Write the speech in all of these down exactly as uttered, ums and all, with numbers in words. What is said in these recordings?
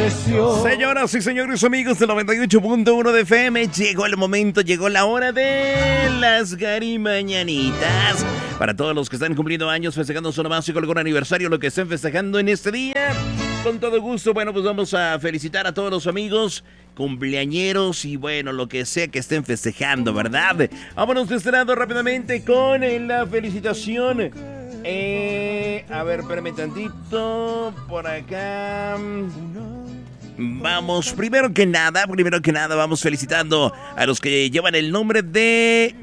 Señoras y señores amigos del noventa y ocho punto uno de F M, llegó el momento, llegó la hora de las Garimañanitas. Para todos los que están cumpliendo años, festejando su nomástico, algún aniversario, lo que estén festejando en este día, con todo gusto, bueno, pues vamos a felicitar a todos los amigos cumpleañeros y bueno, lo que sea que estén festejando, ¿verdad? Vámonos de este lado rápidamente con la felicitación. Eh, a ver, espérame tantito. Por acá. Vamos, primero que nada, primero que nada, vamos felicitando a los que llevan el nombre de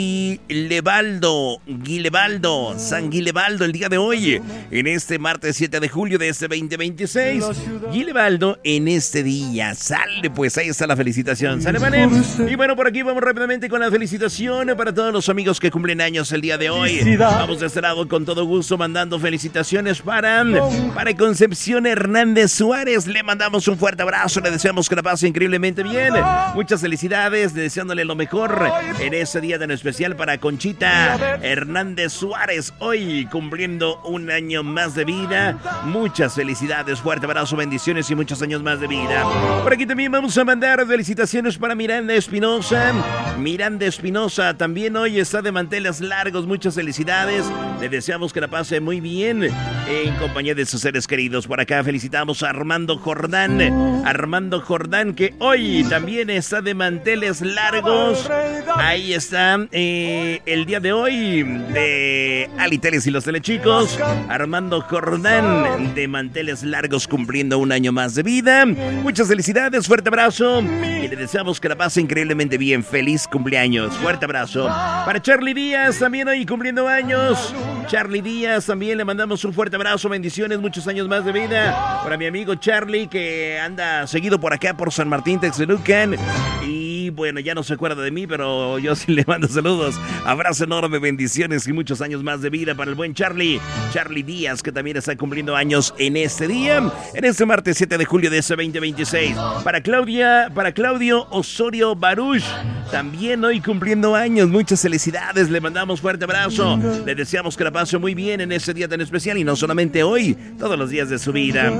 Guilebaldo, Guilebaldo, San Guilebaldo el día de hoy, en este martes siete de julio de este veinte veintiséis. Guilebaldo en este día, sale, pues ahí está la felicitación, sale, vale. Y bueno, por aquí vamos rápidamente con la felicitación para todos los amigos que cumplen años el día de hoy. Vamos de este lado con todo gusto mandando felicitaciones para, para Concepción Hernández Suárez. Le mandamos un fuerte abrazo, le deseamos que la pase increíblemente bien. Muchas felicidades, deseándole lo mejor en ese día tan especial para Conchita Hernández Suárez, hoy cumpliendo un año más de vida. Muchas felicidades, fuerte abrazo, bendiciones y muchos años más de vida. Por aquí también vamos a mandar felicitaciones para Miranda Espinosa. Miranda Espinosa también hoy está de manteles largos, muchas felicidades. Le deseamos que la pase muy bien en compañía de sus seres queridos. Por acá felicitamos a Armando Jordán. Armando Jordán, que hoy también está de manteles largos. Ahí está eh, el día de hoy de Aliteles y los Telechicos. Armando Jordán de manteles largos cumpliendo un año más de vida. Muchas felicidades, fuerte abrazo y le deseamos que la pase increíblemente bien. Feliz cumpleaños, fuerte abrazo. Para Charlie Díaz, también hoy cumpliendo años. Charlie Díaz, también le mandamos un fuerte abrazo, bendiciones, muchos años más de vida. Para mi amigo Charlie, que anda seguido por acá por San Martín Texmelucan. Y bueno, ya no se acuerda de mí, pero yo sí le mando saludos. Abrazo enorme, bendiciones y muchos años más de vida para el buen Charlie. Charlie Díaz, que también está cumpliendo años en este día, en este martes siete de julio de ese veinte veintiséis. Para Claudia, para Claudio Osorio Baruch, también hoy cumpliendo años. Muchas felicidades, le mandamos fuerte abrazo. Le deseamos que la pase muy bien en ese día tan especial y no solamente hoy, todos los días de su vida.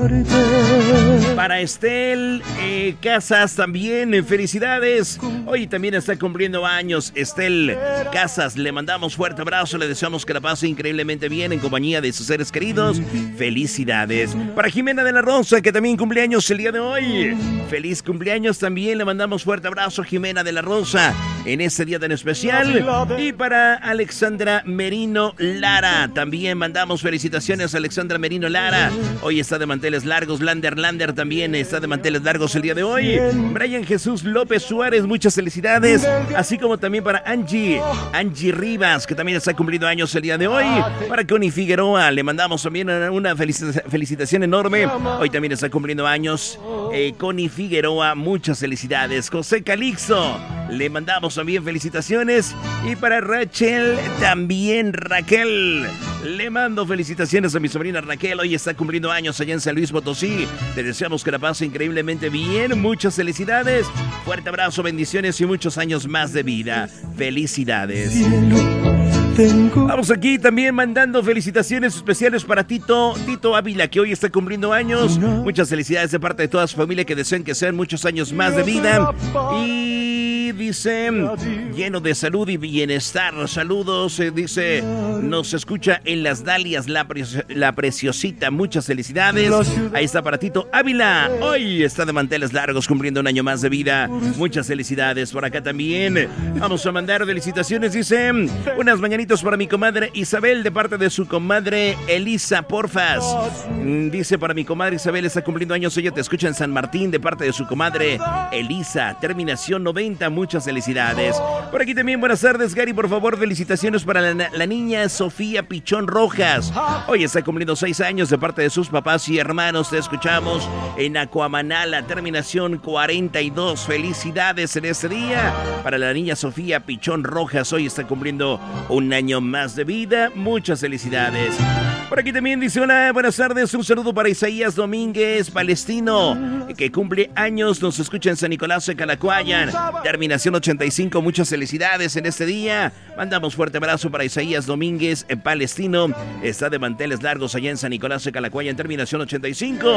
Para Estel eh, Casas también, eh, felicidades. Hoy también está cumpliendo años Estel Casas. Le mandamos fuerte abrazo, le deseamos que la pase increíblemente bien en compañía de sus seres queridos. Felicidades. Para Jimena de la Rosa, que también cumpleaños el día de hoy. Feliz cumpleaños también, le mandamos fuerte abrazo, Jimena de la Rosa, en este día tan especial. Y para Alexandra Merino Lara, también mandamos felicitaciones a Alexandra Merino Lara. Hoy está de manteles largos. Lander Lander también está de manteles largos el día de hoy. Brian Jesús López Suárez, muchas felicidades. Así como también para Angie, Angie Rivas, que también está cumpliendo años el día de hoy. Para Connie Figueroa, le mandamos también una felicitación enorme. Hoy también está cumpliendo años eh, Connie Figueroa, muchas felicidades. José Calixto, le mandamos también felicitaciones. Y para Rachel, también Raquel, le mando felicitaciones a mi sobrina Raquel. Hoy está cumpliendo años allá en San Luis Potosí. Le deseamos que la pase increíblemente bien. Muchas felicidades. Fuerte abrazo, bendiciones y muchos años más de vida. Felicidades. Vamos aquí también mandando felicitaciones especiales para Tito, Tito Ávila, que hoy está cumpliendo años. Muchas felicidades de parte de toda su familia, que desean que sean muchos años más de vida. Y dice, lleno de salud y bienestar. Saludos, eh, dice, nos escucha en Las Dalias, la, pre- la preciosita. Muchas felicidades. Ahí está para Tito Ávila. Hoy está de manteles largos cumpliendo un año más de vida. Muchas felicidades por acá también. Vamos a mandar felicitaciones, dice, unas mañanitas para mi comadre Isabel de parte de su comadre Elisa Porfas. Dice, para mi comadre Isabel, está cumpliendo años. Ella te escucha en San Martín de parte de su comadre Elisa, terminación noventa. Muchas felicidades. Por aquí también, buenas tardes, Gary, por favor, felicitaciones para la, la niña Sofía Pichón Rojas. Hoy está cumpliendo seis años de parte de sus papás y hermanos. Te escuchamos en Acuamanala, terminación cuarenta y dos. Felicidades en este día para la niña Sofía Pichón Rojas. Hoy está cumpliendo un año más de vida. Muchas felicidades. Por aquí también dice, hola, buenas tardes, un saludo para Isaías Domínguez, palestino, que cumple años, nos escucha en San Nicolás de Calacuayan, terminación ochenta y cinco, muchas felicidades en este día. Mandamos fuerte abrazo para Isaías Domínguez, en palestino, está de manteles largos allá en San Nicolás de Calacuayan, terminación ochenta y cinco.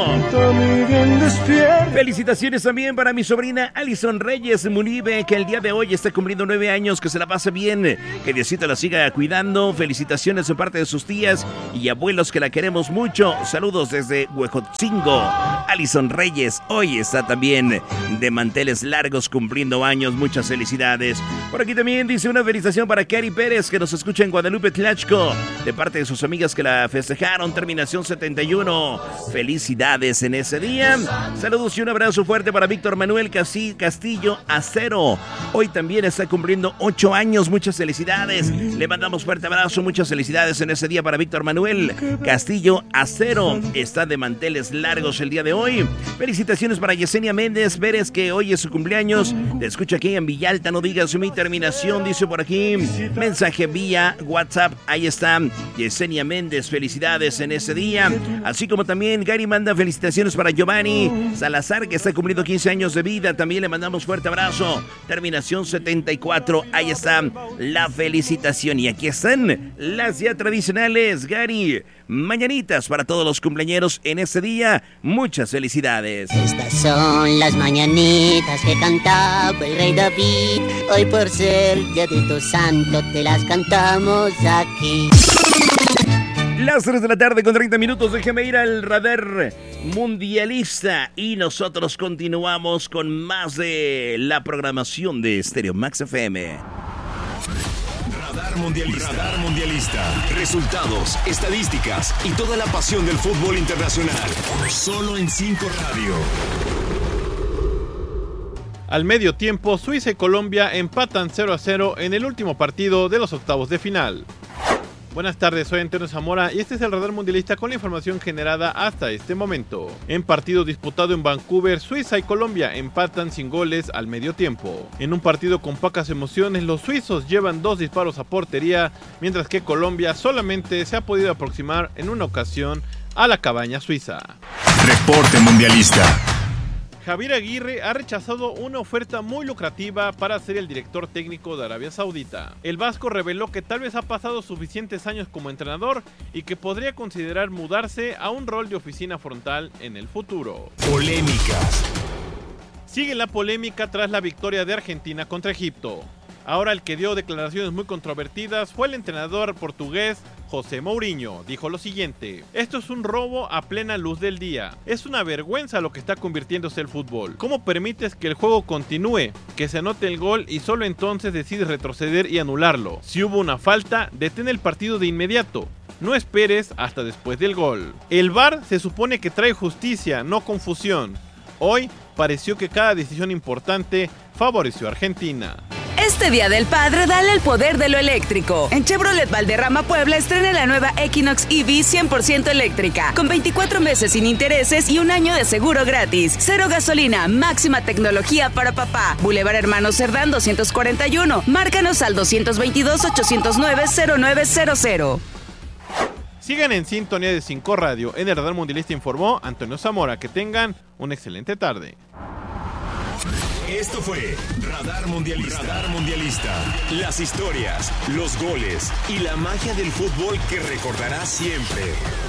Felicitaciones también para mi sobrina Alison Reyes Munibe, que el día de hoy está cumpliendo nueve años, que se la pase bien, que Diosito la siga cuidando. Felicitaciones de parte de sus tías y abuelos que la queremos mucho. Saludos desde Huejotzingo. Alison Reyes hoy está también de manteles largos cumpliendo años. Muchas felicidades. Por aquí también dice una felicitación para Cari Pérez, que nos escucha en Guadalupe, Tlaxco, de parte de sus amigas que la festejaron. Terminación setenta y uno. Felicidades en ese día. Saludos y un abrazo fuerte para Víctor Manuel Castillo Acero. Hoy también está cumpliendo ocho años. Muchas felicidades. Le mandamos fuerte abrazo. Muchas felicidades en ese día para Víctor Manuel Castillo Acero. Está de manteles largos el día de hoy. Felicitaciones para Yesenia Méndez Pérez, que hoy es su cumpleaños. Te escucha aquí en Villalta. No digas mi terminación, dice por aquí. Mensaje vía WhatsApp. Ahí está Yesenia Méndez. Felicidades en ese día. Así como también Gary manda felicitaciones para Giovanni Salazar, que está cumpliendo quince años de vida. También le mandamos fuerte abrazo. Terminación setenta y cuatro. Ahí está la felicitación. Y aquí están las ya tradicionales, Gary, mañanitas para todos los cumpleañeros en este día. Muchas felicidades. Estas son las mañanitas que cantaba el rey David. Hoy por ser día de tu santo te las cantamos aquí. Las tres de la tarde con treinta minutos, déjeme ir al radar mundialista y nosotros continuamos con más de la programación de Stereo Max F M. Radar mundialista. Radar mundialista. Resultados, estadísticas y toda la pasión del fútbol internacional. Solo en cinco Radio. Al medio tiempo, Suiza y Colombia empatan cero a cero en el último partido de los octavos de final. Buenas tardes, soy Antonio Zamora y este es el Radar Mundialista con la información generada hasta este momento. En partido disputado en Vancouver, Suiza y Colombia empatan sin goles al medio tiempo. En un partido con pocas emociones, los suizos llevan dos disparos a portería, mientras que Colombia solamente se ha podido aproximar en una ocasión a la cabaña suiza. Reporte Mundialista. Javier Aguirre ha rechazado una oferta muy lucrativa para ser el director técnico de Arabia Saudita. El vasco reveló que tal vez ha pasado suficientes años como entrenador y que podría considerar mudarse a un rol de oficina frontal en el futuro. Polémicas. Sigue la polémica tras la victoria de Argentina contra Egipto. Ahora el que dio declaraciones muy controvertidas fue el entrenador portugués José Mourinho. Dijo lo siguiente: esto es un robo a plena luz del día. Es una vergüenza lo que está convirtiéndose el fútbol. ¿Cómo permites que el juego continúe, que se anote el gol y solo entonces decides retroceder y anularlo? Si hubo una falta, detén el partido de inmediato. No esperes hasta después del gol. El V A R se supone que trae justicia, no confusión. Hoy pareció que cada decisión importante favoreció a Argentina. Este Día del Padre, dale el poder de lo eléctrico. En Chevrolet Valderrama Puebla estrena la nueva Equinox E V cien por ciento eléctrica, con veinticuatro meses sin intereses y un año de seguro gratis. Cero gasolina, máxima tecnología para papá. Boulevard Hermanos Cerdán doscientos cuarenta y uno. Márcanos al dos dos dos, ocho cero nueve, cero nueve cero cero. Sigan en sintonía de cinco Radio. En el Radar Mundialista informó Antonio Zamora. Que tengan una excelente tarde. Esto fue Radar Mundialista. Radar Mundialista. Las historias, los goles y la magia del fútbol que recordarás siempre.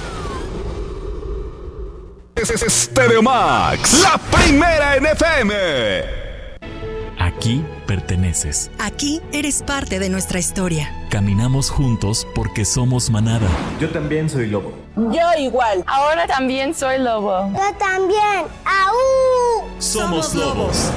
Es Stereo Max, la primera en F M. Aquí perteneces. Aquí eres parte de nuestra historia. Caminamos juntos porque somos manada. Yo también soy lobo. Yo igual. Ahora también soy lobo. Yo también. ¡Aú! Somos, Somos lobos.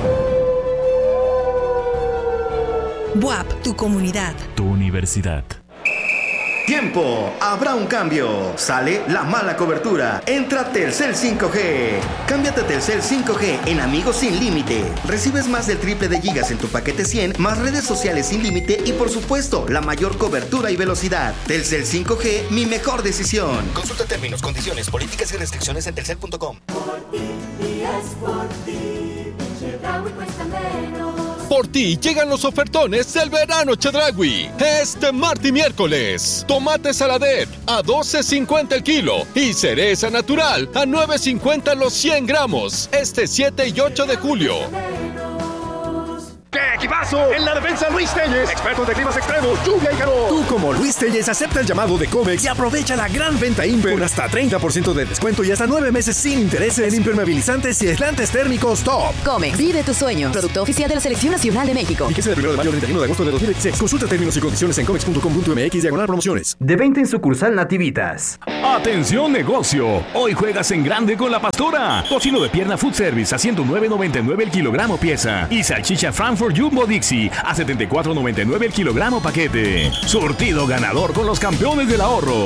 B U A P, tu comunidad. Tu universidad. Tiempo, habrá un cambio. Sale la mala cobertura. Entra Telcel cinco G. Cámbiate a Telcel cinco G en Amigos Sin Límite. Recibes más del triple de gigas en tu paquete cien, más redes sociales sin límite y por supuesto, la mayor cobertura y velocidad. Telcel cinco G, mi mejor decisión. Consulta términos, condiciones, políticas y restricciones en telcel punto com. Por ti y es por ti. Chedraui cuesta menos. Por ti llegan los ofertones del verano Chedraui. Este martes y miércoles. Tomate saladet a doce cincuenta el kilo y cereza natural a nueve cincuenta los cien gramos. Este siete y ocho de julio. ¡Qué equipazo! En la defensa Luis Telles, expertos de climas extremos, lluvia y calor. Tú como Luis Telles acepta el llamado de Comex y aprovecha la gran venta Imper con hasta treinta por ciento de descuento y hasta nueve meses sin intereses en impermeabilizantes y aislantes térmicos top. Comex, vive tus sueños. Producto oficial de la Selección Nacional de México. Fíjese del primero de mayo al treinta y uno de agosto de dos mil veintiséis. Consulta términos y condiciones en comex punto com punto m x diagonal promociones. De venta en sucursal Nativitas. ¡Atención negocio! Hoy juegas en grande con La Pastora. Tocino de pierna Food Service a ciento nueve noventa y nueve el kilogramo pieza. Y salchicha Frankfurt Jumbo Dixie a setenta y cuatro noventa y nueve el kilogramo paquete. Surtido ganador con los campeones del ahorro.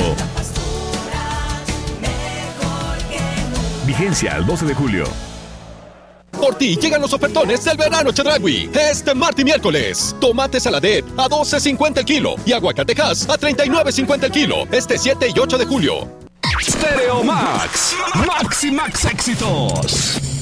Vigencia al doce de julio. Por ti llegan los ofertones del verano Chedraui. Este martes y miércoles. Tomate saladet a doce cincuenta el kilo y aguacatejas a treinta y nueve cincuenta el kilo. Este siete y ocho de julio. Stereo Max. Max y Max éxitos.